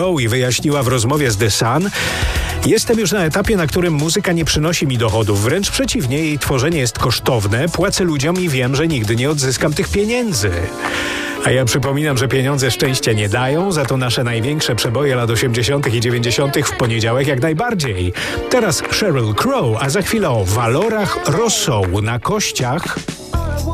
Crow i wyjaśniła w rozmowie z The Sun: jestem już na etapie, na którym muzyka nie przynosi mi dochodów. Wręcz przeciwnie, jej tworzenie jest kosztowne, płacę ludziom i wiem, że nigdy nie odzyskam tych pieniędzy. A ja przypominam, że pieniądze szczęścia nie dają, za to nasze największe przeboje lat 80. i 90. w poniedziałek jak najbardziej. Teraz Sheryl Crow, a za chwilę o walorach rosołu na kościach.